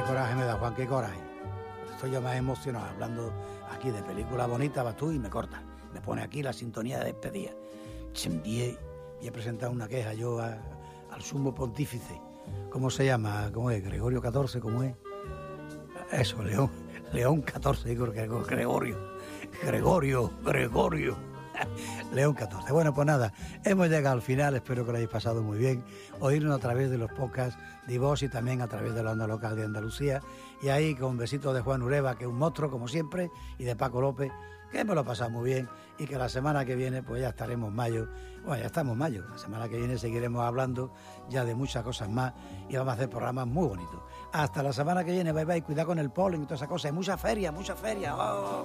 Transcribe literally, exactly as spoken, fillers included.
coraje me da, Juan, qué coraje. Estoy yo más emocionado hablando aquí de película bonita, vas tú y me cortas. Me pone aquí la sintonía de despedida. Y he presentado una queja yo a, al sumo pontífice. ¿Cómo se llama? ¿Cómo es? ¿Gregorio catorce? ¿Cómo es? Eso, León. León catorce, digo Gregorio. Gregorio, Gregorio. León catorce. Bueno, pues nada, hemos llegado al final, espero que lo hayáis pasado muy bien. Oírnos a través de los podcasts de iVox y también a través de la onda local de Andalucía. Y ahí con besitos de Juan Ureva, que es un monstruo como siempre, y de Paco López, que hemos lo pasado muy bien y que la semana que viene pues ya estaremos en mayo. Bueno, ya estamos en mayo. La semana que viene seguiremos hablando ya de muchas cosas más y vamos a hacer programas muy bonitos. Hasta la semana que viene, bye bye, cuidado con el polen y todas esas cosas. Hay mucha feria, mucha feria. Oh.